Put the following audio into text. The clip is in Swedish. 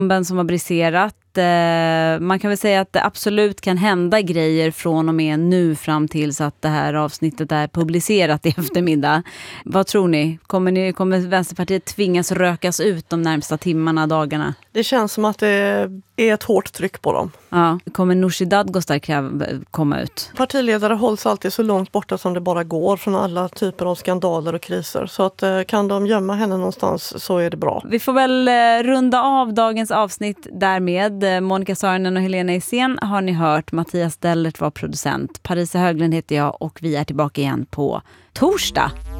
bomben som har briserat. Man kan väl säga att det absolut kan hända grejer från och med nu fram till så att det här avsnittet är publicerat i eftermiddag. Vad tror ni? Kommer Vänsterpartiet tvingas rökas ut de närmsta timmarna, dagarna? Det känns som att det är ett hårt tryck på dem. Ja, kommer Nooshi Dadgostar komma ut? Partiledare hålls alltid så långt borta som det bara går från alla typer av skandaler och kriser. Så att kan de gömma henne någonstans så är det bra. Vi får väl runda av dagens avsnitt därmed. Monica Saarinen och Helena Isén har ni hört. Mattias Dellert var producent. Parisa Höglund heter jag och vi är tillbaka igen på torsdag.